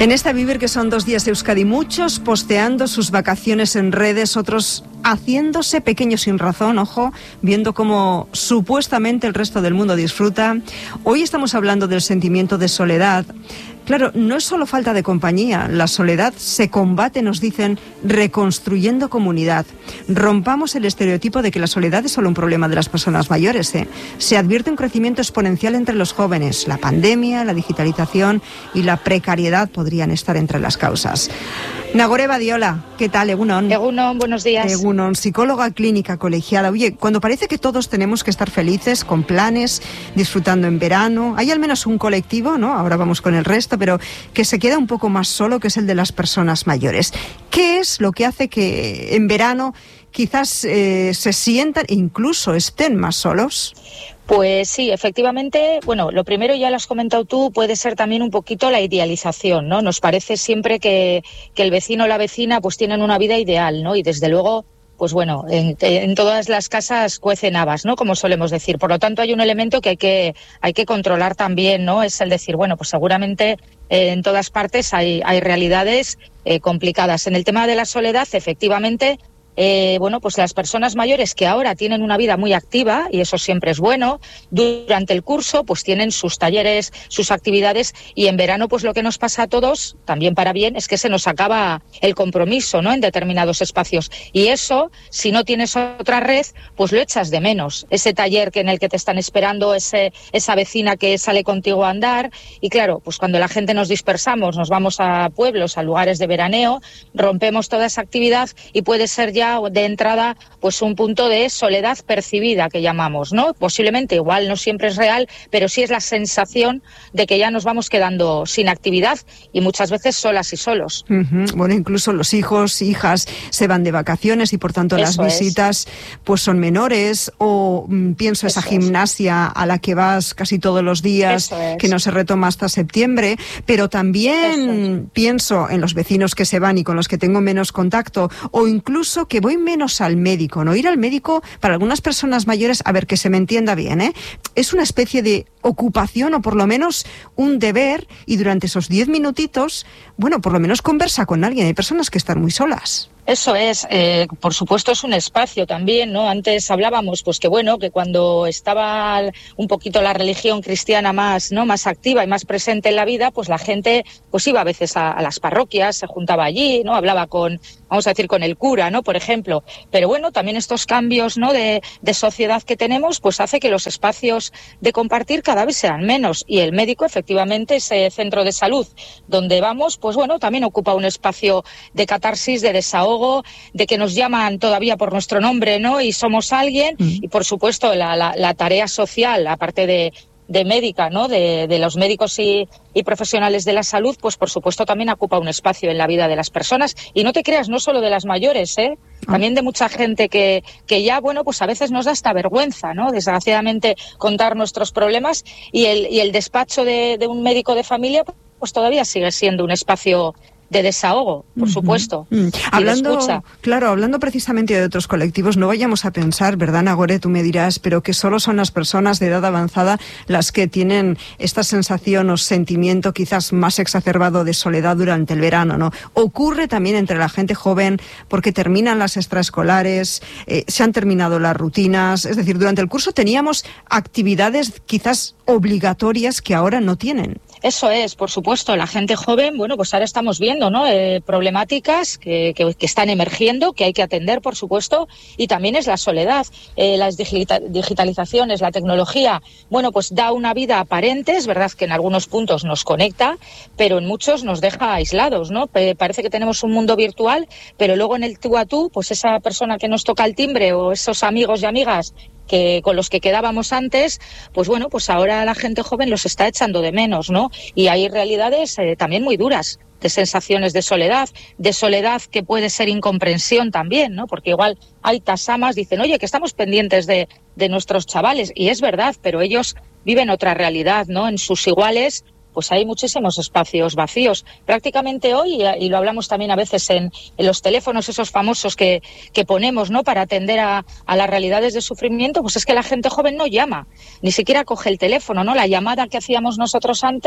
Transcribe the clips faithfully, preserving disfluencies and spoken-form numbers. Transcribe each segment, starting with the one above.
En esta Vivir, que son dos días de Euskadi, muchos posteando sus vacaciones en redes, otros haciéndose pequeños sin razón, ojo, viendo cómo supuestamente el resto del mundo disfruta. Hoy estamos hablando del sentimiento de soledad. Claro, no es solo falta de compañía. La soledad se combate, nos dicen, reconstruyendo comunidad. Rompamos el estereotipo de que la soledad es solo un problema de las personas mayores, ¿eh? Se advierte un crecimiento exponencial entre los jóvenes. La pandemia, la digitalización y la precariedad podrían estar entre las causas. Nagore Badiola, ¿qué tal? Egunon. Egunon, buenos días. Egunon, psicóloga clínica colegiada. Oye, cuando parece que todos tenemos que estar felices, con planes, disfrutando en verano, hay al menos un colectivo, ¿no? Ahora vamos con el resto, pero que se queda un poco más solo, que es el de las personas mayores. ¿Qué es lo que hace que en verano quizás eh, se sientan e incluso estén más solos? Pues sí, efectivamente, bueno, lo primero ya lo has comentado tú, puede ser también un poquito la idealización, ¿no? Nos parece siempre que, que el vecino o la vecina pues tienen una vida ideal, ¿no? Y desde luego, pues bueno, en, en todas las casas cuecen habas, ¿no? Como solemos decir. Por lo tanto, hay un elemento que hay que, hay que controlar también, ¿no? Es el decir, bueno, pues seguramente eh, en todas partes hay, hay realidades eh, complicadas. En el tema de la soledad, efectivamente, Eh, bueno, pues las personas mayores que ahora tienen una vida muy activa, y eso siempre es bueno, durante el curso pues tienen sus talleres, sus actividades, y en verano pues lo que nos pasa a todos, también para bien, es que se nos acaba el compromiso, ¿no?, en determinados espacios, y eso, si no tienes otra red, pues lo echas de menos, ese taller que en el que te están esperando, ese, esa vecina que sale contigo a andar, y claro, pues cuando la gente nos dispersamos, nos vamos a pueblos, a lugares de veraneo, rompemos toda esa actividad y puede ser ya de entrada pues un punto de soledad percibida que llamamos, ¿no? Posiblemente igual no siempre es real, pero sí es la sensación de que ya nos vamos quedando sin actividad y muchas veces solas y solos. Uh-huh. Bueno, incluso los hijos, hijas se van de vacaciones y por tanto Eso las visitas es. pues son menores, o mm, pienso Eso esa gimnasia es. a la que vas casi todos los días, que no se retoma hasta septiembre, pero también pienso en los vecinos que se van y con los que tengo menos contacto, o incluso que voy menos al médico, ¿no? Ir al médico para algunas personas mayores, a ver, que se me entienda bien, ¿eh? Es una especie de ocupación o por lo menos un deber, y durante esos diez minutitos, bueno, por lo menos conversa con alguien. Hay personas que están muy solas. Eso es, eh, por supuesto es un espacio también, ¿no? Antes hablábamos, pues que bueno, que cuando estaba un poquito la religión cristiana más, ¿no?, más activa y más presente en la vida, pues la gente pues iba a veces a, a las parroquias, se juntaba allí, ¿no? Hablaba con, vamos a decir, con el cura, ¿no?, por ejemplo. Pero bueno, también estos cambios, ¿no?, de, de sociedad que tenemos, pues hace que los espacios de compartir cada vez sean menos. Y el médico, efectivamente, ese centro de salud donde vamos, pues bueno, también ocupa un espacio de catarsis, de desahogo, de que nos llaman todavía por nuestro nombre, ¿no?, y somos alguien, mm. y por supuesto la, la, la tarea social, aparte de, de médica, ¿no?, de, de los médicos y, y profesionales de la salud, pues por supuesto también ocupa un espacio en la vida de las personas, y no te creas, no solo de las mayores, ¿eh?, también de mucha gente que, que ya, bueno, pues a veces nos da hasta vergüenza, ¿no?, desgraciadamente, contar nuestros problemas, y el, y el despacho de, de un médico de familia, pues todavía sigue siendo un espacio de desahogo, por supuesto. Uh-huh. Hablando, claro, hablando precisamente de otros colectivos, no vayamos a pensar, ¿verdad, Nagore? Tú me dirás, pero que solo son las personas de edad avanzada las que tienen esta sensación o sentimiento quizás más exacerbado de soledad durante el verano, ¿no? Ocurre también entre la gente joven, porque terminan las extraescolares, eh, se han terminado las rutinas, es decir, durante el curso teníamos actividades quizás obligatorias que ahora no tienen. Eso es, por supuesto, la gente joven, bueno, pues ahora estamos viendo, ¿no?, eh, problemáticas que, que, que están emergiendo, que hay que atender, por supuesto, y también es la soledad, eh, las digita- digitalizaciones, la tecnología, bueno, pues da una vida aparente, es verdad que en algunos puntos nos conecta, pero en muchos nos deja aislados, ¿no? P- parece que tenemos un mundo virtual, pero luego en el tú a tú, pues esa persona que nos toca el timbre o esos amigos y amigas que con los que quedábamos antes, pues bueno, pues ahora la gente joven los está echando de menos, ¿no? Y hay realidades eh, también muy duras, de sensaciones de soledad, de soledad que puede ser incomprensión también, ¿no? Porque igual hay tasamas, dicen, oye, que estamos pendientes de, de nuestros chavales, y es verdad, pero ellos viven otra realidad, ¿no? En sus iguales, pues hay muchísimos espacios vacíos. Prácticamente hoy, y lo hablamos también a veces en, en los teléfonos, esos famosos que, que ponemos, ¿no?, para atender a, a las realidades de sufrimiento, pues es que la gente joven no llama, ni siquiera coge el teléfono, ¿no? La llamada que hacíamos nosotros antes,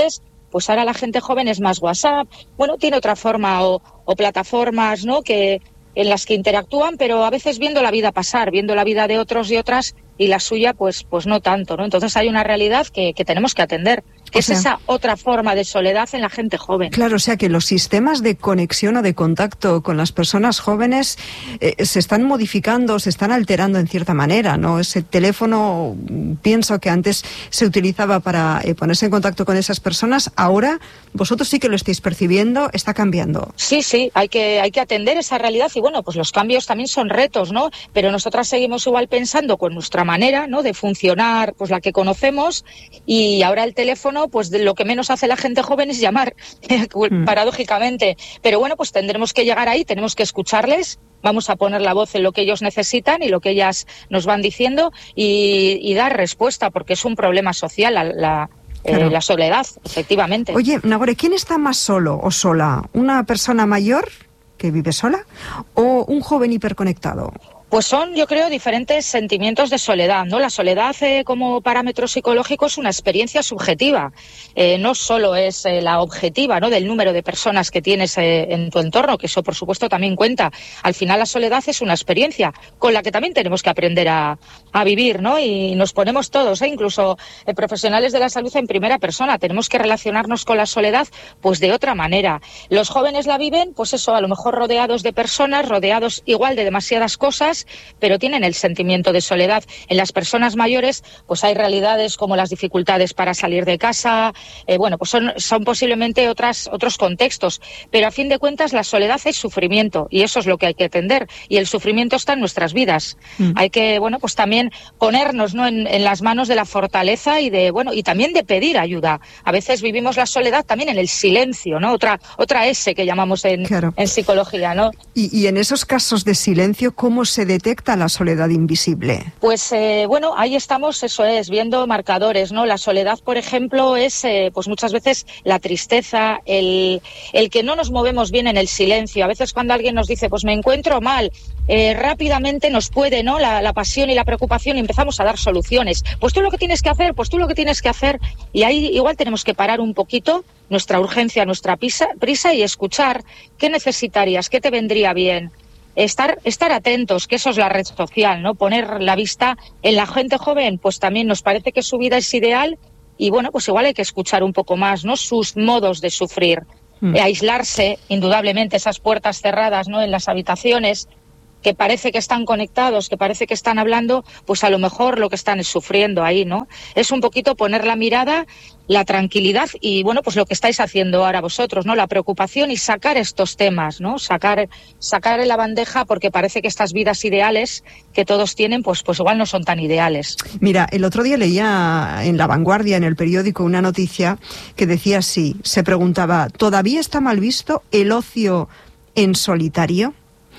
pues ahora la gente joven es más WhatsApp, bueno, tiene otra forma o, o plataformas, ¿no?, que en las que interactúan, pero a veces viendo la vida pasar, viendo la vida de otros y otras, y la suya pues pues no tanto, ¿no? Entonces hay una realidad que, que tenemos que atender, que o es sea, esa otra forma de soledad en la gente joven. Claro, o sea que los sistemas de conexión o de contacto con las personas jóvenes eh, se están modificando, se están alterando en cierta manera, ¿no? Ese teléfono, pienso que antes se utilizaba para eh, ponerse en contacto con esas personas, ahora vosotros sí que lo estáis percibiendo, está cambiando. Sí, sí, hay que, hay que atender esa realidad y bueno, pues los cambios también son retos, ¿no? Pero nosotras seguimos igual pensando con nuestra manera, ¿no?, de funcionar, pues la que conocemos, y ahora el teléfono, pues de lo que menos hace la gente joven es llamar, mm. paradójicamente. Pero bueno, pues tendremos que llegar ahí, tenemos que escucharles, vamos a poner la voz en lo que ellos necesitan y lo que ellas nos van diciendo y, y dar respuesta, porque es un problema social la, la Claro. Eh, la soledad, efectivamente. Oye, Nagore, ¿quién está más solo o sola? ¿Una persona mayor que vive sola o un joven hiperconectado? Pues son, yo creo, diferentes sentimientos de soledad, ¿no? La soledad eh, como parámetro psicológico es una experiencia subjetiva, eh, no solo es eh, la objetiva, ¿no?, del número de personas que tienes eh, en tu entorno, que eso por supuesto también cuenta. Al final la soledad es una experiencia con la que también tenemos que aprender a, a vivir, ¿no? Y nos ponemos todos, ¿eh? incluso eh, profesionales de la salud en primera persona, tenemos que relacionarnos con la soledad pues de otra manera. Los jóvenes la viven, pues eso, a lo mejor rodeados de personas, rodeados igual de demasiadas cosas, pero tienen el sentimiento de soledad. En las personas mayores, pues hay realidades como las dificultades para salir de casa, eh, bueno, pues son, son posiblemente otras, otros contextos, pero a fin de cuentas la soledad es sufrimiento y eso es lo que hay que atender, y el sufrimiento está en nuestras vidas. Mm. Hay que, bueno, pues también ponernos, ¿no?, en, en las manos de la fortaleza y de, bueno, y también de pedir ayuda. A veces vivimos la soledad también en el silencio, ¿no? Otra, otra S que llamamos en, claro. en psicología, ¿no? Y, y en esos casos de silencio, ¿cómo se detecta la soledad invisible? Pues eh, bueno, ahí estamos, eso es, viendo marcadores, ¿no? La soledad, por ejemplo, es eh, pues muchas veces la tristeza, el, el que no nos movemos bien en el silencio. A veces cuando alguien nos dice, pues me encuentro mal, eh, rápidamente nos puede, ¿no?, la, la pasión y la preocupación y empezamos a dar soluciones. Pues tú lo que tienes que hacer, pues tú lo que tienes que hacer. Y ahí igual tenemos que parar un poquito nuestra urgencia, nuestra prisa, prisa y escuchar qué necesitarías, qué te vendría bien. Estar, estar atentos, que eso es la red social, ¿no? Poner la vista en la gente joven, pues también nos parece que su vida es ideal y bueno, pues igual hay que escuchar un poco más, ¿no?, sus modos de sufrir, mm. eh, aislarse, indudablemente, esas puertas cerradas, ¿no?, en las habitaciones, que parece que están conectados, que parece que están hablando, pues a lo mejor lo que están es sufriendo ahí, ¿no? Es un poquito poner la mirada, la tranquilidad y, bueno, pues lo que estáis haciendo ahora vosotros, ¿no? La preocupación y sacar estos temas, ¿no? Sacar, sacar en la bandeja, porque parece que estas vidas ideales que todos tienen, pues, pues igual no son tan ideales. Mira, el otro día leía en La Vanguardia, en el periódico, una noticia que decía así, se preguntaba, ¿todavía está mal visto el ocio en solitario?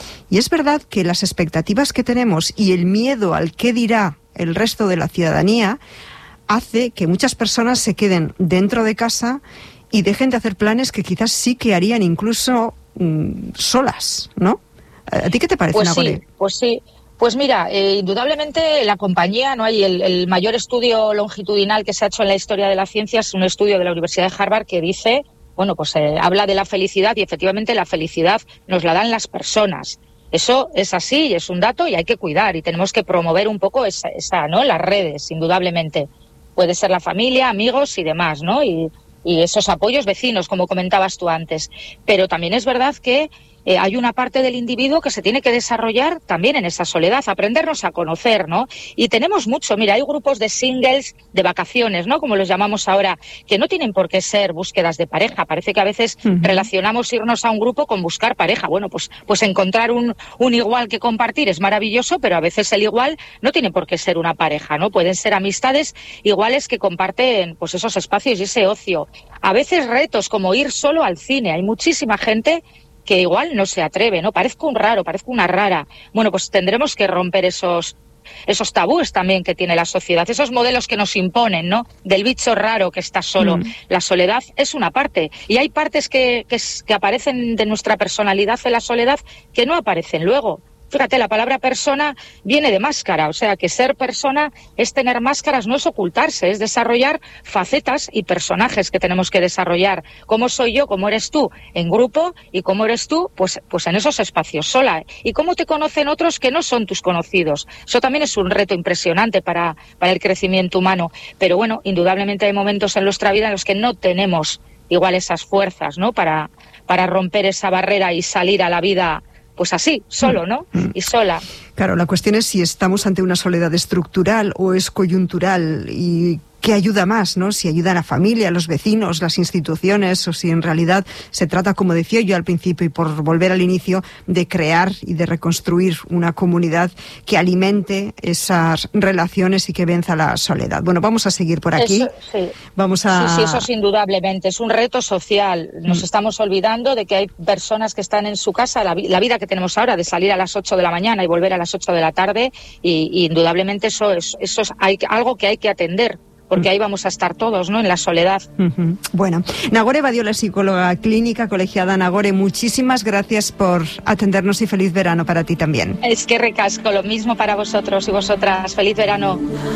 Y es verdad que las expectativas que tenemos y el miedo al qué dirá el resto de la ciudadanía hace que muchas personas se queden dentro de casa y dejen de hacer planes que quizás sí que harían incluso mmm, solas, ¿no? ¿A ti qué te parece, pues Nagore? Sí, pues sí. Pues mira, eh, indudablemente la compañía, ¿no? Hay el, el mayor estudio longitudinal que se ha hecho en la historia de la ciencia, es un estudio de la Universidad de Harvard que dice, bueno, pues eh, habla de la felicidad y efectivamente la felicidad nos la dan las personas. Eso es así y es un dato y hay que cuidar y tenemos que promover un poco esa, esa, ¿no?, las redes, indudablemente. Puede ser la familia, amigos y demás, ¿no? Y, y esos apoyos vecinos, como comentabas tú antes. Pero también es verdad que eh, hay una parte del individuo que se tiene que desarrollar también en esa soledad, aprendernos a conocer, ¿no? Y tenemos mucho, mira, hay grupos de singles de vacaciones, ¿no?, como los llamamos ahora, que no tienen por qué ser búsquedas de pareja. Parece que a veces uh-huh. relacionamos irnos a un grupo con buscar pareja. Bueno, pues, pues encontrar un, un igual que compartir es maravilloso, pero a veces el igual no tiene por qué ser una pareja, ¿no? Pueden ser amistades iguales que comparten pues esos espacios y ese ocio. A veces retos como ir solo al cine. Hay muchísima gente que igual no se atreve, ¿no? Parezco un raro, parezco una rara. Bueno, pues tendremos que romper esos esos tabúes también que tiene la sociedad, esos modelos que nos imponen, ¿no? Del bicho raro que está solo. Mm. La soledad es una parte. Y hay partes que, que, que aparecen de nuestra personalidad en la soledad que no aparecen luego. Fíjate, la palabra persona viene de máscara, o sea que ser persona es tener máscaras, no es ocultarse, es desarrollar facetas y personajes que tenemos que desarrollar. ¿Cómo soy yo? ¿Cómo eres tú? En grupo, y cómo eres tú, pues, pues en esos espacios sola. ¿Y cómo te conocen otros que no son tus conocidos? Eso también es un reto impresionante para, para el crecimiento humano. Pero bueno, indudablemente hay momentos en nuestra vida en los que no tenemos igual esas fuerzas, ¿no? Para, para romper esa barrera y salir a la vida pues así, solo, ¿no? Y sola. Claro, la cuestión es si estamos ante una soledad estructural o es coyuntural y qué ayuda más, ¿no? Si ayuda a la familia, a los vecinos, las instituciones, o si en realidad se trata, como decía yo al principio y por volver al inicio, de crear y de reconstruir una comunidad que alimente esas relaciones y que venza la soledad. Bueno, vamos a seguir por aquí. Eso, sí. Vamos a... Sí, sí, eso es indudablemente. Es un reto social. Nos mm. estamos olvidando de que hay personas que están en su casa, la, la vida que tenemos ahora, de salir a las ocho de la mañana y volver a las ocho de la tarde, y, y indudablemente eso es, eso es hay, algo que hay que atender, porque ahí vamos a estar todos, ¿no?, en la soledad. Uh-huh. Bueno, Nagore Badiola, psicóloga clínica, colegiada. Nagore, muchísimas gracias por atendernos y feliz verano para ti también. Es que recasco, lo mismo para vosotros y vosotras. Feliz verano.